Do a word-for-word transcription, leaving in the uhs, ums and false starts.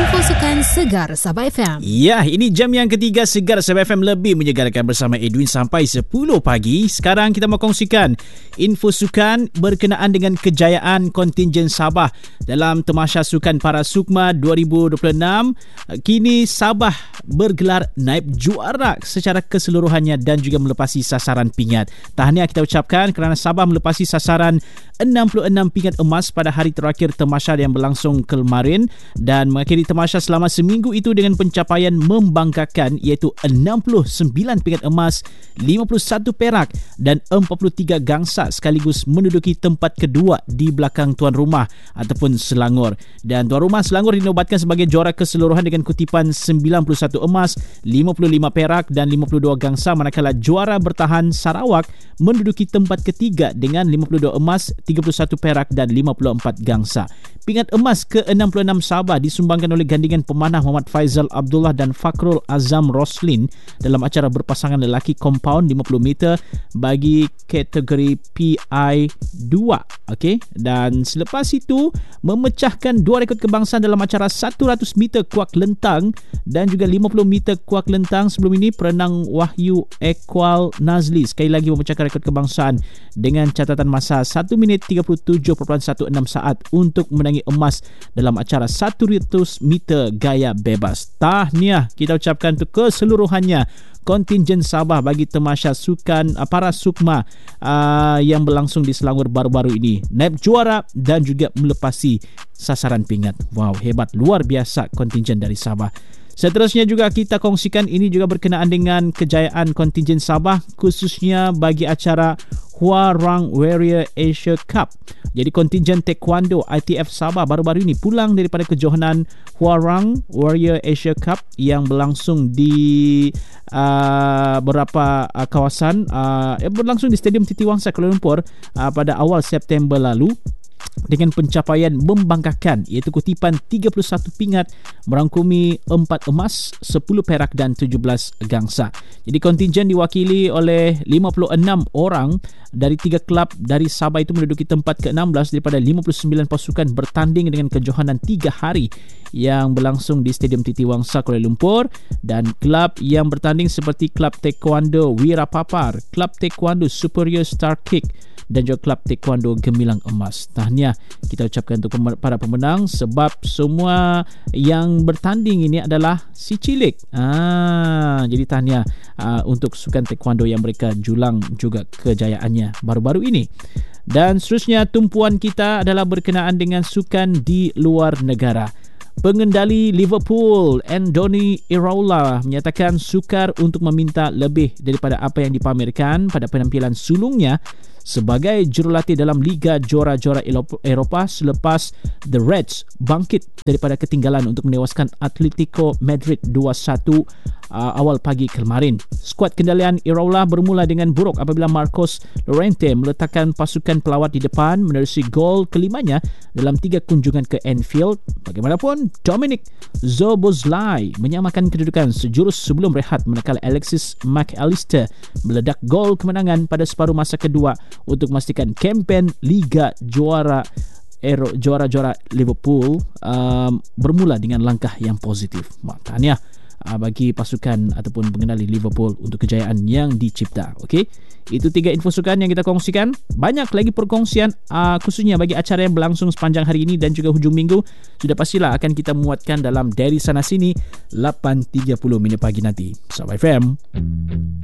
Info Sukan Segar Sabah F M. Ya, ini jam yang ketiga Segar Sabah F M lebih menyegarkan bersama Edwin sampai sepuluh pagi. Sekarang kita mau kongsikan info sukan berkenaan dengan kejayaan kontingen Sabah dalam Tamasya Sukan Para Sukma dua ribu dua puluh enam. Kini Sabah bergelar naib juara secara keseluruhannya dan juga melepasi sasaran pingat. Tahniah kita ucapkan kerana Sabah melepasi sasaran enam puluh enam pingat emas pada hari terakhir Tamasya yang berlangsung kemarin dan mengakhiri Tamasya selama seminggu itu dengan pencapaian membanggakan iaitu enam puluh sembilan pingat emas, lima puluh satu perak dan empat puluh tiga gangsa sekaligus menduduki tempat kedua di belakang tuan rumah ataupun Selangor. Dan tuan rumah Selangor dinobatkan sebagai juara keseluruhan dengan kutipan sembilan puluh satu emas, lima puluh lima perak dan lima puluh dua gangsa, manakala juara bertahan Sarawak menduduki tempat ketiga dengan lima puluh dua emas, tiga puluh satu perak dan lima puluh empat gangsa. Pingat emas ke enam puluh enam Sabah disumbangkan oleh gandingan pemanah Muhammad Faizal Abdullah dan Fakrul Azam Roslin dalam acara berpasangan lelaki kompaun lima puluh meter bagi kategori P I dua. Okey, dan selepas itu memecahkan dua rekod kebangsaan dalam acara seratus meter kuak lentang dan juga lima puluh meter kuak lentang. Sebelum ini perenang Wahyu Ekwal Nazli sekali lagi memecahkan rekod kebangsaan dengan catatan masa satu minit tiga puluh tujuh perpuluhan enam belas saat untuk menangi emas dalam acara seratus meter gaya bebas. Tahniah kita ucapkan untuk keseluruhannya kontingen Sabah bagi Tamasya Sukan Para Sukma uh, yang berlangsung di Selangor baru-baru ini. Naib juara dan juga melepasi sasaran pingat. Wow, hebat, luar biasa kontingen dari Sabah. Seterusnya juga kita kongsikan ini juga berkenaan dengan kejayaan kontingen Sabah khususnya bagi acara Hwarang Warrior Asia Cup. Jadi kontingen taekwondo I T F Sabah baru-baru ini pulang daripada kejohanan Hwarang Warrior Asia Cup yang berlangsung di uh, beberapa uh, kawasan uh, berlangsung di Stadium Titi Wangsa Kuala Lumpur uh, pada awal September lalu dengan pencapaian membanggakan iaitu kutipan tiga puluh satu pingat merangkumi empat emas, sepuluh perak dan tujuh belas gangsa. Jadi kontingen diwakili oleh lima puluh enam orang dari tiga kelab dari Sabah itu menduduki tempat ke enam belas daripada lima puluh sembilan pasukan bertanding dengan kejohanan tiga hari yang berlangsung di Stadium Titi Wangsa Kuala Lumpur. Dan kelab yang bertanding seperti Kelab Taekwondo Wira Papar, Kelab Taekwondo Superior Star Kick dan juga Kelab Taekwondo Gemilang Emas. Tahniah kita ucapkan untuk para pemenang sebab semua yang bertanding ini adalah si cilik. Ah, jadi tahniah uh, untuk sukan taekwondo yang mereka julang juga kejayaannya baru-baru ini. Dan seterusnya tumpuan kita adalah berkenaan dengan sukan di luar negara. Pengendali Liverpool Andoni Iraola menyatakan sukar untuk meminta lebih daripada apa yang dipamerkan pada penampilan sulungnya sebagai jurulatih dalam Liga Juara-Juara Eropah selepas The Reds bangkit daripada ketinggalan untuk menewaskan Atletico Madrid dua satu uh, awal pagi kemarin. Skuad kendalian Iraola bermula dengan buruk apabila Marcos Llorente meletakkan pasukan pelawat di depan menerusi gol kelimanya dalam tiga kunjungan ke Anfield. Bagaimanapun, Dominic Szoboszlai menyamakan kedudukan sejurus sebelum rehat manakala Alexis Mac Allister meledak gol kemenangan pada separuh masa kedua untuk memastikan kempen Liga Juara Ero, Juara-Juara Liverpool um, bermula dengan langkah yang positif. Tahniah uh, bagi pasukan ataupun pengendali Liverpool untuk kejayaan yang dicipta. Okey, itu tiga info sukan yang kita kongsikan. Banyak lagi perkongsian uh, khususnya bagi acara yang berlangsung sepanjang hari ini dan juga hujung minggu. Sudah pastilah akan kita muatkan dalam Dari Sana Sini lapan tiga puluh minit pagi nanti. Sabah F M.